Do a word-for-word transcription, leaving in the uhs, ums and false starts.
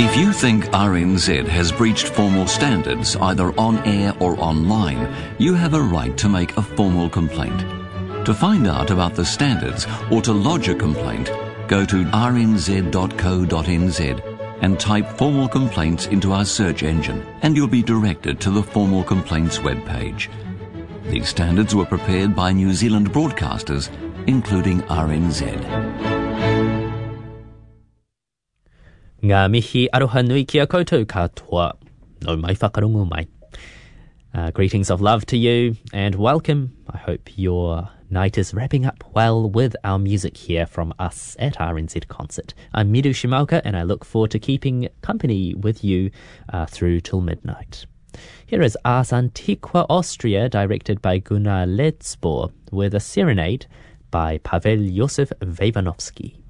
If you think R N Z has breached formal standards either on air or online, you have a right to make a formal complaint. To find out about the standards or to lodge a complaint, go to r n z dot co dot n z and type formal complaints into our search engine, and you'll be directed to the formal complaints webpage. These standards were prepared by New Zealand broadcasters, including R N Z. Ngā mihi aroha nui kia koutou katoa. No mai whakarongo mai. Uh, greetings of love to you and welcome. I hope your night is wrapping up well with our music here from us at R N Z Concert. I'm Miru Shimaoka and I look forward to keeping company with you uh, through till midnight. Here is Ars Antiqua Austria, directed by Gunnar Ledsborg, with a serenade by Pavel Josef Webanovsky.